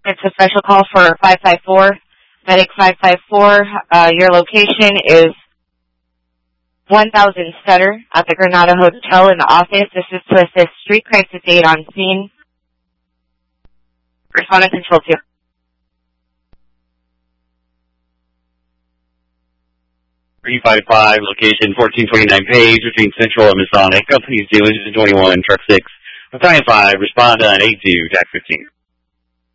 It's a special call for 554. Medic 554, your location is 1000 Sutter at the Granada Hotel in the office. This is to assist street crisis aid on scene. Respondent control 2. Location 1429 Page between Central and Masonic. Company's dealers 21, truck 6. Battalion 5, respond on 82, Jack 15.